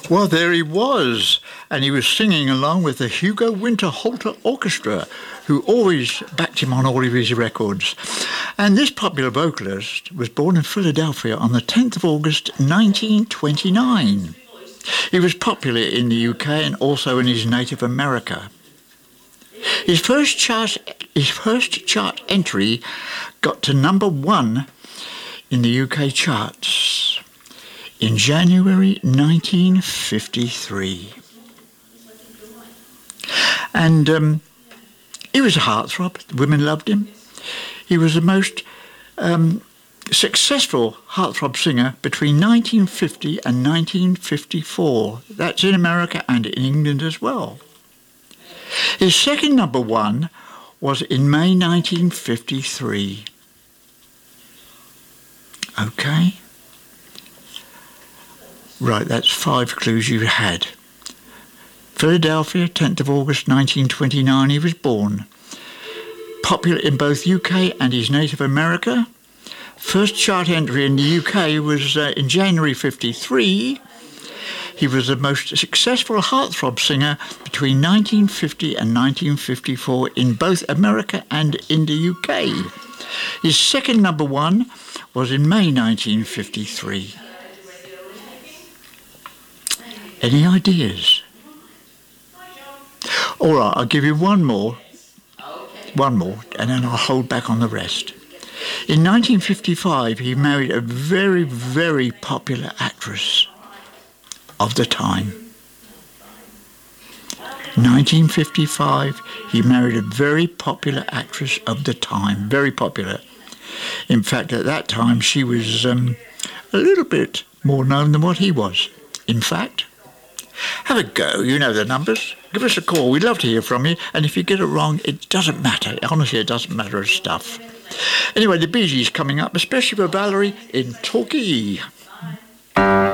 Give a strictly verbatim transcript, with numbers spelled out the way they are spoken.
Well, there he was, and he was singing along with the Hugo Winterhalter Orchestra, who always backed him on all of his records. And this popular vocalist was born in Philadelphia on the tenth of August nineteen twenty-nine. He was popular in the U K and also in his native America. His first chart, his first chart entry got to number one in the U K charts in January nineteen fifty-three. And um, he was a heartthrob. The women loved him. He was the most um, successful heartthrob singer between nineteen fifty and nineteen fifty-four. That's in America and in England as well. His second number one was in May nineteen fifty-three. Okay. Right, that's five clues you had. Philadelphia, tenth of August nineteen twenty-nine, he was born. Popular in both U K and his native America. First chart entry in the U K was uh, in January fifty-three. He was the most successful heartthrob singer between nineteen fifty and nineteen fifty-four in both America and in the U K. His second number one was in May nineteen fifty-three. Any ideas? All right, I'll give you one more. One more, and then I'll hold back on the rest. In nineteen fifty-five, he married a very, very popular actress of the time. nineteen fifty-five, he married a very popular actress of the time. Very popular. In fact, at that time, she was um, a little bit more known than what he was. In fact, have a go. You know the numbers. Give us a call. We'd love to hear from you. And if you get it wrong, it doesn't matter. Honestly, it doesn't matter of stuff. Anyway, the Bee Gees coming up, especially for Valerie in Torquay.